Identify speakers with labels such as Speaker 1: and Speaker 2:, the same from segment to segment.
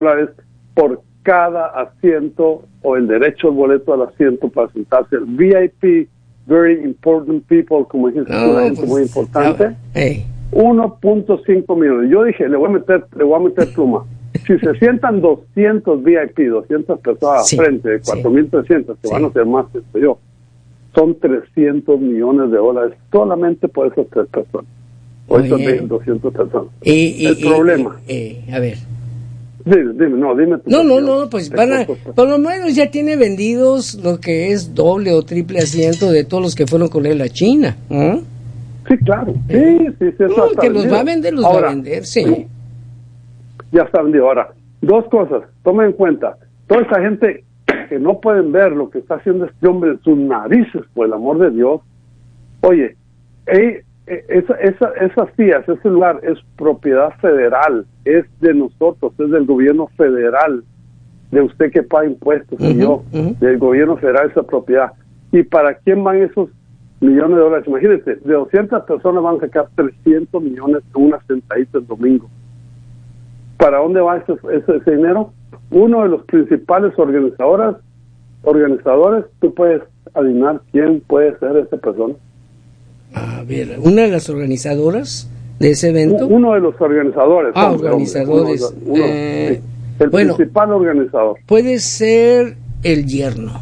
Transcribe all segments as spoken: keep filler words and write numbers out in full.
Speaker 1: dólares por cada asiento o el derecho al boleto al asiento para sentarse. El V I P, Very Important People, como dijiste,
Speaker 2: no,
Speaker 1: una gente
Speaker 2: pues,
Speaker 1: muy importante,
Speaker 2: no, hey.
Speaker 1: uno punto cinco millones. Yo dije, le voy a meter, le voy a meter pluma. Si se sientan doscientos V I P, doscientas personas
Speaker 2: sí,
Speaker 1: frente de cuatro mil trescientos, que sí. van a ser más que yo, son trescientos millones de dólares solamente por esas tres personas. O esas doscientas personas.
Speaker 2: Y, y,
Speaker 1: el
Speaker 2: y,
Speaker 1: problema.
Speaker 2: Y, y, a ver.
Speaker 1: Dime, dime, no, dime tu
Speaker 2: No, no, no, pues van a, por lo menos ya tiene vendidos lo que es doble o triple asiento de todos los que fueron con él a China. ¿eh?
Speaker 1: Sí, claro. Sí, sí, sí.
Speaker 2: No, que los va a vender, los Ahora, va a vender, sí.
Speaker 1: Ya está vendido. Ahora, dos cosas. Tomen en cuenta. Toda esa gente que no pueden ver lo que está haciendo este hombre en sus narices, por el amor de Dios. Oye, eh, esa, esa, esas tías, ese lugar es propiedad federal, es de nosotros, es del gobierno federal, de usted que paga impuestos, uh-huh, y yo, uh-huh. del gobierno federal esa propiedad. ¿Y para quién van esos millones de dólares? Imagínense, de doscientas personas van a sacar trescientos millones en una sentadita el domingo. ¿Para dónde va ese, ese, ese dinero? Uno de los principales organizadores, organizadores, tú puedes adivinar quién puede ser esa persona.
Speaker 2: A ver, una de las organizadoras de ese evento.
Speaker 1: Uno de los organizadores.
Speaker 2: Ah, hombre, organizadores.
Speaker 1: Uno, uno,
Speaker 2: eh,
Speaker 1: sí. El
Speaker 2: bueno,
Speaker 1: principal organizador.
Speaker 2: Puede ser el yerno.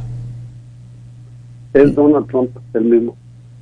Speaker 1: Es Donald Trump, el mismo.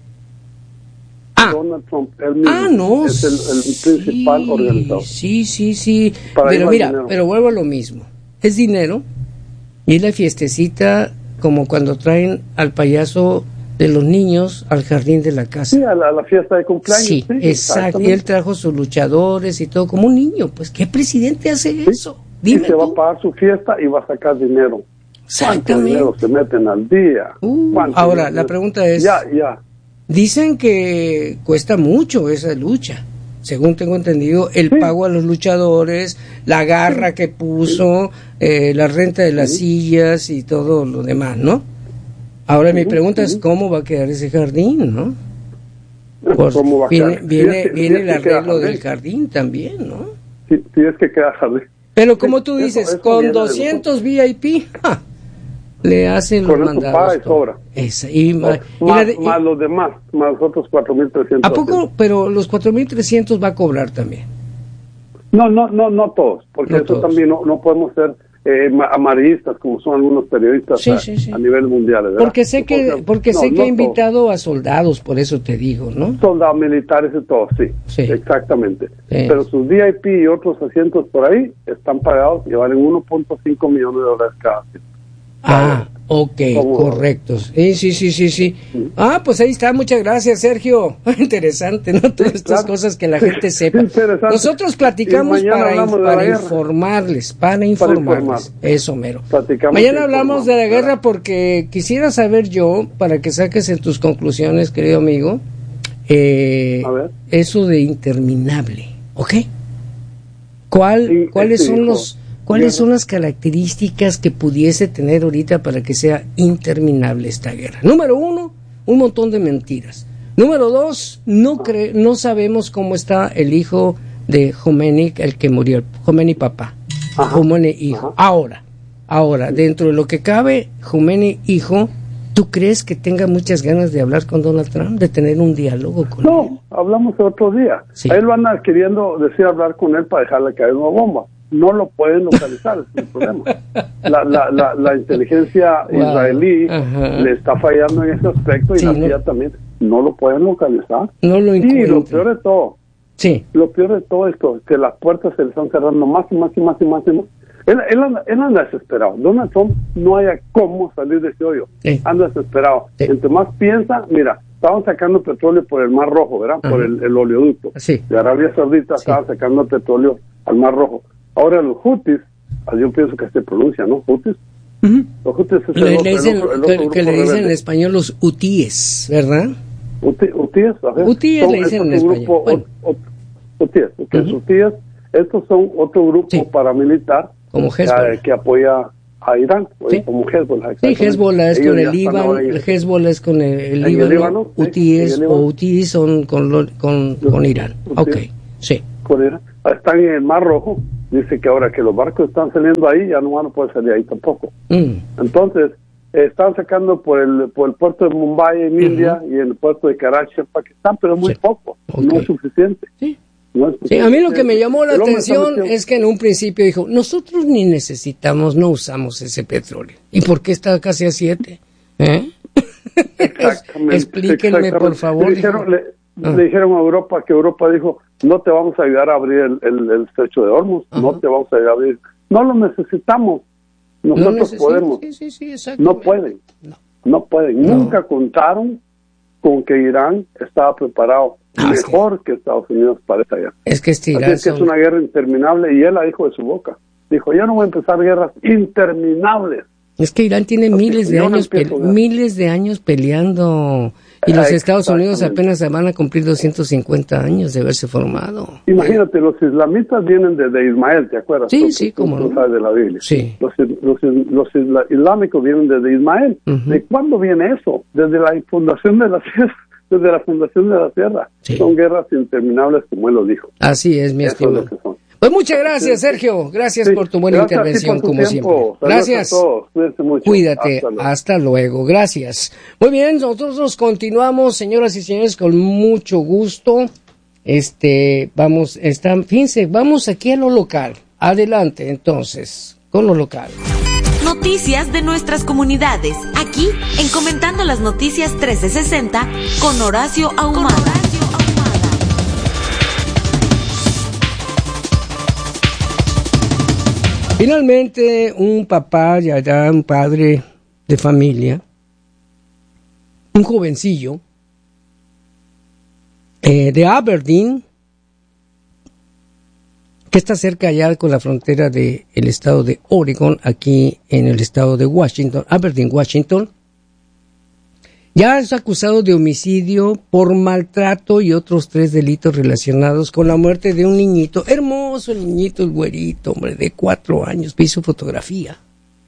Speaker 2: Ah,
Speaker 1: Donald Trump, el mismo.
Speaker 2: Ah, no.
Speaker 1: Es el, el
Speaker 2: sí,
Speaker 1: principal organizador.
Speaker 2: Sí, sí, sí.
Speaker 1: Para
Speaker 2: pero mira, pero vuelvo a lo mismo. Es dinero y es la fiestecita como cuando traen al payaso de los niños al jardín de la casa.
Speaker 1: Sí, a la, a la fiesta de cumpleaños.
Speaker 2: Sí, sí, exacto. Y él trajo sus luchadores y todo, como un niño. Pues, ¿qué presidente hace sí. eso? Dime
Speaker 1: y se
Speaker 2: tú.
Speaker 1: va a pagar su fiesta y va a sacar dinero.
Speaker 2: Exactamente.
Speaker 1: ¿Cuánto dinero se meten al día?
Speaker 2: Uh, ahora, dinero? La pregunta es...
Speaker 1: Ya, ya.
Speaker 2: Dicen que cuesta mucho esa lucha. Según tengo entendido, el sí. pago a los luchadores, la garra sí. que puso, eh, la renta de las sí. sillas y todo lo demás, ¿no? Ahora mi pregunta es cómo va a quedar ese jardín, ¿no? Pues
Speaker 1: ¿Cómo va a
Speaker 2: viene
Speaker 1: quedar?
Speaker 2: viene,
Speaker 1: Si es,
Speaker 2: viene
Speaker 1: si
Speaker 2: el arreglo del jardín también, ¿no?
Speaker 1: Sí, sí es que queda jardín.
Speaker 2: Pero como tú dices,
Speaker 1: eso, eso
Speaker 2: con doscientos V I P, ¡ja! Le hacen
Speaker 1: con
Speaker 2: los mandados.
Speaker 1: Y sobra.
Speaker 2: Esa, y,
Speaker 1: no,
Speaker 2: más,
Speaker 1: y más, y, más los demás, más los otros cuatro mil trescientos.
Speaker 2: ¿A poco? Pero los cuatro mil trescientos va a cobrar también.
Speaker 1: No, no, no, no todos, porque
Speaker 2: no
Speaker 1: eso
Speaker 2: todos.
Speaker 1: también no, no podemos ser eh, amarillistas como son algunos periodistas
Speaker 2: sí,
Speaker 1: a,
Speaker 2: sí, sí.
Speaker 1: a nivel mundial, ¿verdad?
Speaker 2: Porque sé que,
Speaker 1: porque,
Speaker 2: porque
Speaker 1: no,
Speaker 2: sé que
Speaker 1: no
Speaker 2: ha invitado todos. a soldados, por eso te digo, ¿no?
Speaker 1: Soldados militares y todo, sí,
Speaker 2: sí.
Speaker 1: exactamente.
Speaker 2: Sí.
Speaker 1: Pero sus V I P y otros asientos por ahí están pagados y valen uno punto cinco millones de dólares cada asiento.
Speaker 2: Ah, ok, correcto. Sí, sí, sí, sí, sí. ¿Sí? Ah, pues ahí está, muchas gracias, Sergio. Interesante, ¿no? Todas
Speaker 1: sí,
Speaker 2: estas
Speaker 1: claro.
Speaker 2: cosas que la gente sepa. Nosotros platicamos para, in, para informarles, para informarles. Para Eso, mero.
Speaker 1: Platicamos
Speaker 2: mañana hablamos de la guerra ¿verdad? Porque quisiera saber yo, para que saques en tus conclusiones, querido amigo, eh,
Speaker 1: A ver.
Speaker 2: eso de interminable, ¿ok? ¿Cuál, sí, ¿Cuáles son hijo. los... ¿Cuáles son las características que pudiese tener ahorita para que sea interminable esta guerra? Número uno, un montón de mentiras. Número dos, no cre- no sabemos cómo está el hijo de Khomeini, el que murió, Khomeini papá, Ajá. Khomeini hijo. Ajá. Ahora, ahora, dentro de lo que cabe, Khomeini hijo, ¿tú crees que tenga muchas ganas de hablar con Donald Trump, de tener un diálogo con
Speaker 1: no,
Speaker 2: él?
Speaker 1: No, hablamos el otro día. Sí. A él van a queriendo decir hablar con él para dejarle caer una bomba. No lo pueden localizar, ese es el problema. La, la, la, la inteligencia wow. israelí Ajá. le está fallando en ese aspecto y sí, la C I A no, también. No lo pueden localizar.
Speaker 2: No lo encuentran.
Speaker 1: Y lo peor de todo,
Speaker 2: sí.
Speaker 1: lo peor de todo esto, que las puertas se le están cerrando más y más y más y más y más. Él, él, anda, él anda desesperado. Donald Trump no haya cómo salir de ese hoyo. Sí. Anda desesperado. Sí. Entre más piensa, mira, estaban sacando petróleo por el Mar Rojo, ¿verdad? Ajá. Por el, el oleoducto.
Speaker 2: Sí.
Speaker 1: De Arabia Saudita sí. estaban sacando petróleo al Mar Rojo. Ahora los Houthis, yo pienso que se pronuncia, ¿no? Houthis.
Speaker 2: Uh-huh.
Speaker 1: Los Houthis es el
Speaker 2: le,
Speaker 1: otro,
Speaker 2: le dicen,
Speaker 1: el otro, el
Speaker 2: que,
Speaker 1: otro
Speaker 2: que le dicen
Speaker 1: rebelde.
Speaker 2: en español los hutíes, ¿verdad?
Speaker 1: Uti, hutíes,
Speaker 2: Hutíes le dicen en español.
Speaker 1: Grupo, bueno. Hutíes, okay. uh-huh. Hutíes, estos son otro grupo sí. paramilitar
Speaker 2: como
Speaker 1: que, que apoya a Irán, sí. como Hezbollah.
Speaker 2: Sí, Hezbollah es con el Líbano, el Hezbollah es con el, el Líbano, Líbano, hutíes o hutíes son con, lo, con, con Irán. Ok, sí.
Speaker 1: Con Irán. Están en el Mar Rojo dice que ahora que los barcos están saliendo ahí, ya no van a poder salir ahí tampoco.
Speaker 2: Mm.
Speaker 1: Entonces, eh, están sacando por el por el puerto de Mumbai en uh-huh. India y en el puerto de Karachi en Pakistán, pero muy sí. poco, okay. no es suficiente.
Speaker 2: Sí.
Speaker 1: No es
Speaker 2: sí, a mí lo que me llamó la el atención es que en un principio dijo, nosotros ni necesitamos, no usamos ese petróleo. ¿Y por qué está casi a siete? ¿Eh?
Speaker 1: Exactamente.
Speaker 2: Explíquenme,
Speaker 1: exactamente.
Speaker 2: por favor.
Speaker 1: Le dijeron, le, ah. le dijeron a Europa que Europa dijo, no te vamos a ayudar a abrir el, el, el estrecho de Hormuz, uh-huh. no te vamos a ayudar a abrir. No lo necesitamos. Nosotros no podemos.
Speaker 2: Sí, sí, sí,
Speaker 1: no pueden. No, no pueden. No. Nunca contaron con que Irán estaba preparado ah, mejor sí. que Estados Unidos para esta guerra.
Speaker 2: Es que es Irán.
Speaker 1: Es que es una guerra interminable y él la dijo de su boca. Dijo, yo no voy a empezar guerras interminables.
Speaker 2: Es que Irán tiene Así miles de años pe- miles de años peleando y los Estados Unidos apenas se van a cumplir doscientos cincuenta años de haberse formado.
Speaker 1: Imagínate, los islamitas vienen desde Ismael, ¿te acuerdas?
Speaker 2: Sí, tú, sí, como
Speaker 1: no. sabes de la Biblia.
Speaker 2: Sí.
Speaker 1: Los, los, los isla, islámicos vienen desde Ismael. Uh-huh. ¿De cuándo viene eso? Desde la fundación de la tierra. Desde la fundación de la tierra. Sí. Son guerras interminables, como él lo dijo.
Speaker 2: Así es, mi estimado. Es Pues muchas gracias, Sergio. Gracias sí, por tu buena intervención, por tu como tiempo. siempre. Gracias.
Speaker 1: Mucho.
Speaker 2: Cuídate. Hasta luego. Hasta luego. Gracias. Muy bien, nosotros continuamos, señoras y señores, con mucho gusto. Este, vamos, están, fíjense, vamos aquí a lo local. Adelante, entonces, con lo local.
Speaker 3: Noticias de nuestras comunidades, aquí en Comentando las Noticias trescientos sesenta con Horacio Ahumada. Con Horacio Ahumada.
Speaker 2: Finalmente, un papá, ya, ya un padre de familia, un jovencillo eh, de Aberdeen, que está cerca ya con la frontera del estado de Oregon, aquí en el estado de Washington, Aberdeen, Washington, ya es acusado de homicidio por maltrato y otros tres delitos relacionados con la muerte de un niñito, hermoso niñito, el güerito, hombre, de cuatro años, vi su fotografía.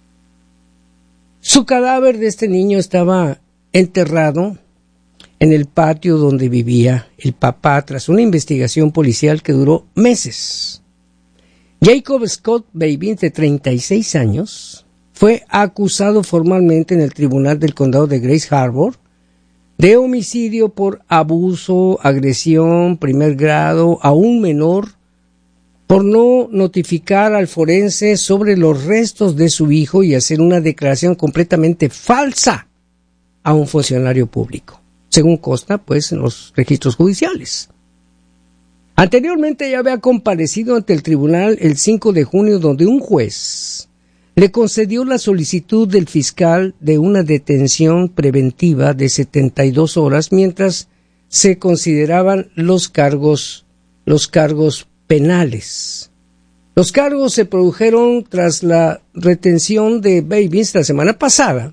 Speaker 2: Su cadáver de este niño estaba enterrado en el patio donde vivía el papá tras una investigación policial que duró meses. Jacob Scott Babins, de treinta y seis años, fue acusado formalmente en el tribunal del condado de Grace Harbor de homicidio por abuso, agresión, primer grado a un menor por no notificar al forense sobre los restos de su hijo y hacer una declaración completamente falsa a un funcionario público, según consta pues en los registros judiciales. Anteriormente ya había comparecido ante el tribunal el cinco de junio, donde un juez le concedió la solicitud del fiscal de una detención preventiva de setenta y dos horas mientras se consideraban los cargos, los cargos penales. Los cargos se produjeron tras la retención de Babins la semana pasada,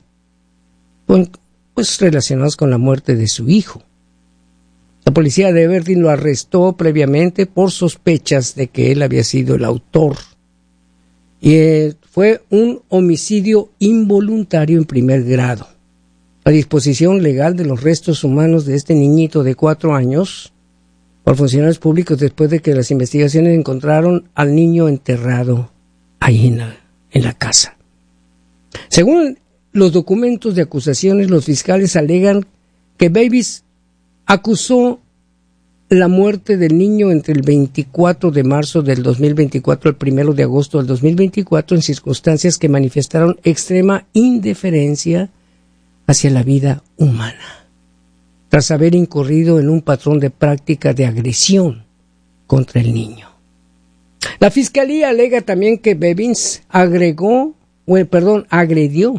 Speaker 2: pues relacionados con la muerte de su hijo. La policía de Aberdeen lo arrestó previamente por sospechas de que él había sido el autor. Y eh, fue un homicidio involuntario en primer grado. La disposición legal de los restos humanos de este niñito de cuatro años por funcionarios públicos después de que las investigaciones encontraron al niño enterrado ahí en la, en la casa. Según los documentos de acusaciones, los fiscales alegan que Babins acusó la muerte del niño entre el veinticuatro de marzo del dos mil veinticuatro al primero de agosto del dos mil veinticuatro en circunstancias que manifestaron extrema indiferencia hacia la vida humana, tras haber incurrido en un patrón de práctica de agresión contra el niño. La fiscalía alega también que Babins agregó, o, perdón, agredió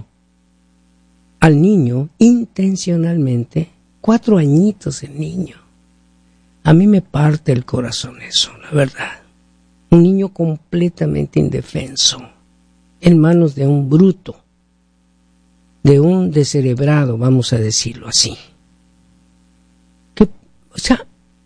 Speaker 2: al niño intencionalmente. Cuatro añitos el niño. A mí me parte el corazón eso, la verdad. Un niño completamente indefenso, en manos de un bruto, de un descerebrado, vamos a decirlo así. Que, o sea,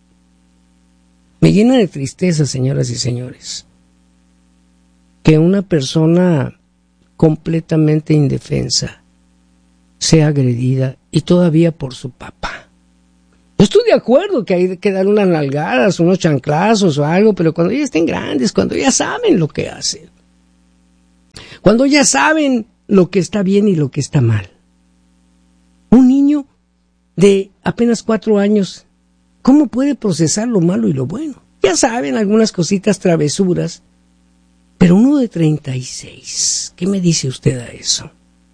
Speaker 2: me llena de tristeza, señoras y señores, que una persona completamente indefensa sea agredida y todavía por su papá. Yo estoy de acuerdo que hay que dar unas nalgadas, unos chanclazos o algo, pero cuando ya estén grandes, cuando ya saben lo que hacen, cuando ya saben lo que está bien y lo que está mal. Un niño de apenas cuatro años, ¿cómo puede procesar lo malo y lo bueno? Ya saben algunas cositas travesuras, pero uno de treinta y seis, ¿qué me dice usted a eso?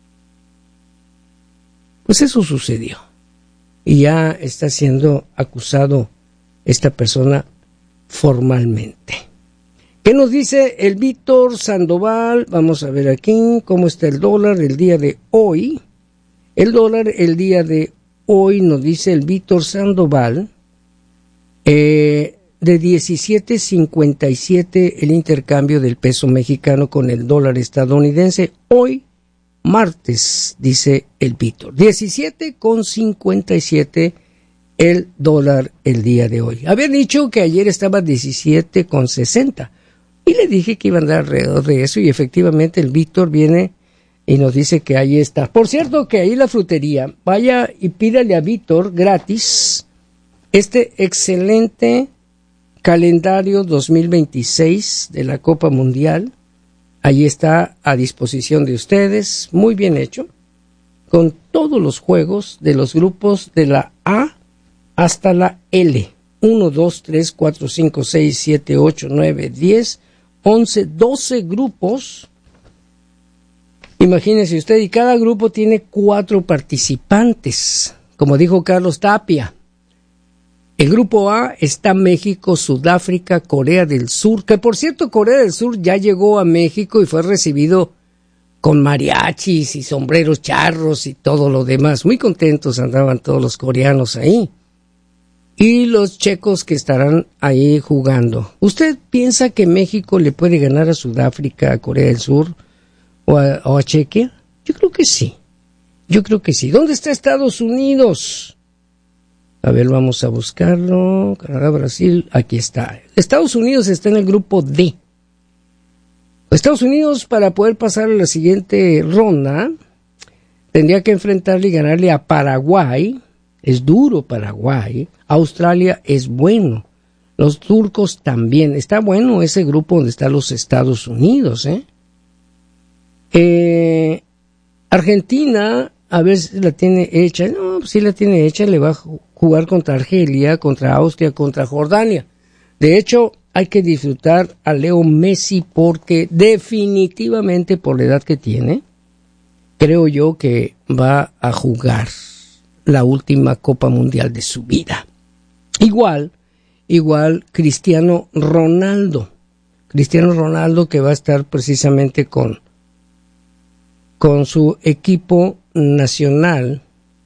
Speaker 2: Pues eso sucedió. Y ya está siendo acusado esta persona formalmente. ¿Qué nos dice el Víctor Sandoval? Vamos a ver aquí cómo está el dólar el día de hoy. El dólar el día de hoy nos dice el Víctor Sandoval eh, de diecisiete cincuenta y siete el intercambio del peso mexicano con el dólar estadounidense. Hoy martes, dice el Víctor, diecisiete cincuenta y siete el dólar el día de hoy. Había dicho que ayer estaba diecisiete sesenta y le dije que iba a andar alrededor de eso y efectivamente el Víctor viene y nos dice que ahí está. Por cierto, que ahí la frutería, vaya y pídale a Víctor gratis este excelente calendario dos mil veintiséis de la Copa Mundial. Allí está a disposición de ustedes, muy bien hecho, con todos los juegos de los grupos de la A hasta la L. uno, dos, tres, cuatro, cinco, seis, siete, ocho, nueve, diez, once, doce grupos. Imagínese usted, y cada grupo tiene cuatro participantes, como dijo Carlos Tapia. El grupo A está México, Sudáfrica, Corea del Sur, que por cierto Corea del Sur ya llegó a México y fue recibido con mariachis y sombreros charros y todo lo demás. Muy contentos andaban todos los coreanos ahí. Y los checos que estarán ahí jugando. ¿Usted piensa que México le puede ganar a Sudáfrica, a Corea del Sur o a, o a Chequia? Yo creo que sí. Yo creo que sí. ¿Dónde está Estados Unidos? A ver, vamos a buscarlo. Canadá, Brasil, aquí está. Estados Unidos está en el grupo D. Estados Unidos, para poder pasar a la siguiente ronda, tendría que enfrentarle y ganarle a Paraguay. Es duro Paraguay. Australia es bueno. Los turcos también. Está bueno ese grupo donde están los Estados Unidos, ¿eh? Eh, Argentina, a ver si la tiene hecha. No, pues sí la tiene hecha. Le va a jugar contra Argelia, contra Austria, contra Jordania. De hecho, hay que disfrutar a Leo Messi porque definitivamente por la edad que tiene, creo yo que va a jugar la última Copa Mundial de su vida. Igual, igual Cristiano Ronaldo. Cristiano Ronaldo que va a estar precisamente con, con su equipo nacional,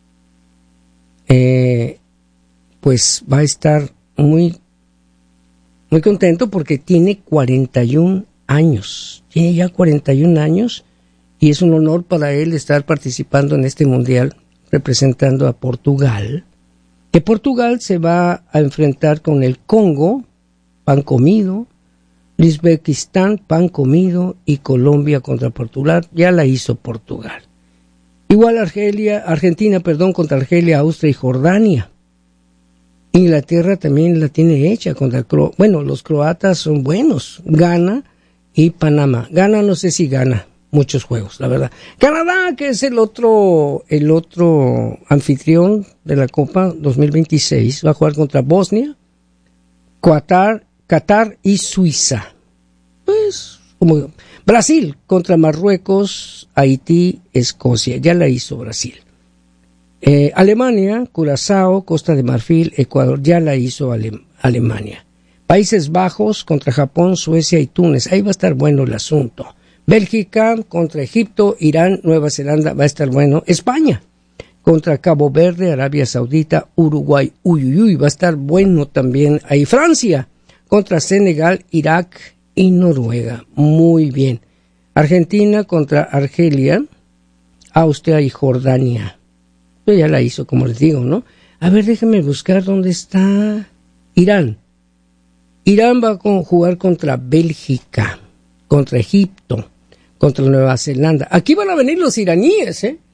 Speaker 2: eh, pues va a estar muy, muy contento porque tiene cuarenta y un años. Tiene ya cuarenta y un años y es un honor para él estar participando en este mundial representando a Portugal, que Portugal se va a enfrentar con el Congo, pan comido, Uzbekistán, pan comido, y Colombia contra Portugal. Ya la hizo Portugal. Igual Argelia, Argentina, perdón, contra Argelia, Austria y Jordania. Inglaterra también la tiene hecha contra Cro- bueno, los croatas son buenos, Ghana y Panamá. Ghana no sé si gana muchos juegos, la verdad. Canadá, que es el otro el otro anfitrión de la Copa dos mil veintiséis, va a jugar contra Bosnia, Qatar, Qatar y Suiza. Pues, como Brasil contra Marruecos, Haití, Escocia. Ya la hizo Brasil. Eh, Alemania, Curazao, Costa de Marfil, Ecuador. Ya la hizo Ale- Alemania. Países Bajos contra Japón, Suecia y Túnez. Ahí va a estar bueno el asunto. Bélgica contra Egipto, Irán, Nueva Zelanda, va a estar bueno. España contra Cabo Verde, Arabia Saudita, Uruguay, uy, uy, uy, va a estar bueno también. Ahí Francia contra Senegal, Irak y Noruega. Muy bien. Argentina contra Argelia, Austria y Jordania. Pues ya la hizo, como les digo, ¿no? A ver, déjenme buscar dónde está Irán. Irán va a jugar contra Bélgica, contra Egipto, contra Nueva Zelanda. Aquí van a venir los iraníes, ¿eh?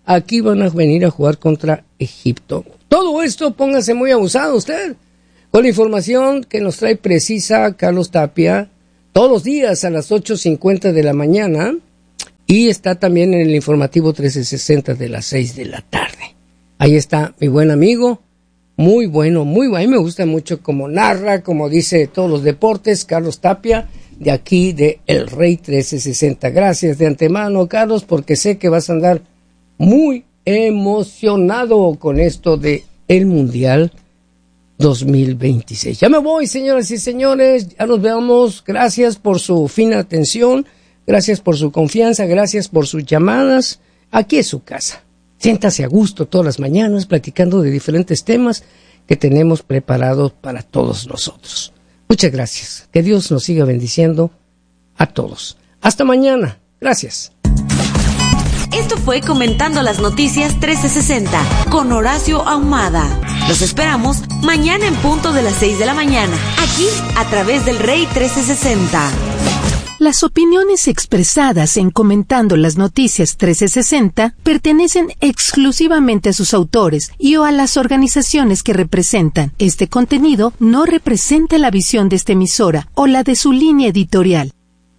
Speaker 2: aquí van a venir a jugar contra Egipto. Todo esto, póngase muy abusado usted, con la información que nos trae precisa Carlos Tapia, todos los días a las ocho cincuenta de la mañana, y está también en el informativo trece sesenta de las seis de la tarde. Ahí está mi buen amigo, muy bueno, muy bueno, a mí me gusta mucho como narra, como dice todos los deportes, Carlos Tapia, de aquí de El Rey trece sesenta. Gracias de antemano, Carlos, porque sé que vas a andar muy emocionado con esto de el Mundial dos mil veintiséis. Ya me voy, señoras y señores, ya nos vemos. Gracias por su fina atención, gracias por su confianza, gracias por sus llamadas. Aquí es su casa. Siéntase a gusto todas las mañanas platicando de diferentes temas que tenemos preparados para todos nosotros. Muchas gracias. Que Dios nos siga bendiciendo a todos. Hasta mañana. Gracias.
Speaker 3: Esto fue Comentando las Noticias trece sesenta con Horacio Ahumada. Los esperamos mañana en punto de las seis de la mañana, aquí a través del Rey trece sesenta.
Speaker 4: Las opiniones expresadas en Comentando las Noticias trece sesenta pertenecen exclusivamente a sus autores y o a las organizaciones que representan. Este contenido no representa la visión de esta emisora o la de su línea editorial.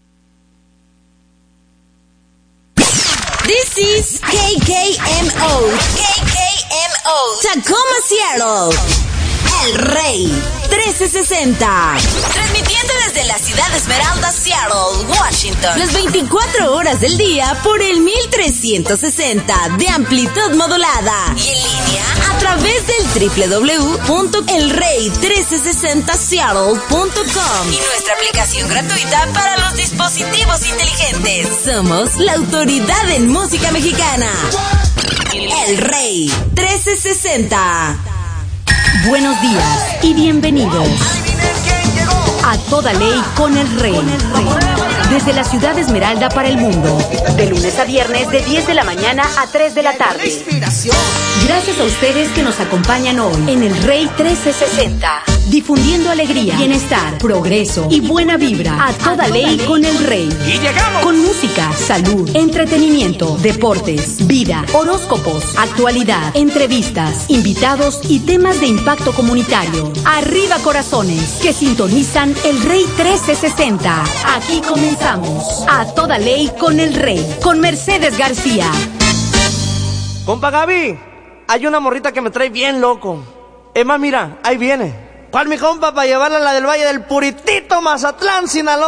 Speaker 3: This is K K M O. K K M O. Tacoma, Seattle. El Rey trece sesenta. Transmitiendo desde la ciudad de Esmeralda, Seattle, Washington. Las veinticuatro horas del día por el mil trescientos sesenta de amplitud modulada. Y en línea a través del doble u doble u doble u punto el rey trece sesenta seattle punto com. Y nuestra aplicación gratuita para los dispositivos inteligentes. Somos la autoridad en música mexicana. El Rey trece sesenta. Buenos días y bienvenidos a Toda Ley con el Rey. Desde la ciudad de Esmeralda para el mundo, de lunes a viernes de diez de la mañana a tres de la tarde. Gracias a ustedes que nos acompañan hoy en el Rey trece sesenta, difundiendo alegría, bienestar, progreso y buena vibra a toda ley con el Rey. Y llegamos con música, salud, entretenimiento, deportes, vida, horóscopos, actualidad, entrevistas, invitados y temas de impacto comunitario. Arriba corazones que sintonizan el Rey trece sesenta. Aquí comenzamos a toda ley con el Rey, con Mercedes García.
Speaker 5: Compa Gaby, hay una morrita que me trae bien loco. Emma, mira, ahí viene. ¿Cuál, mi compa? Para llevarla a la del Valle del Puritito, Mazatlán, Sinaloa.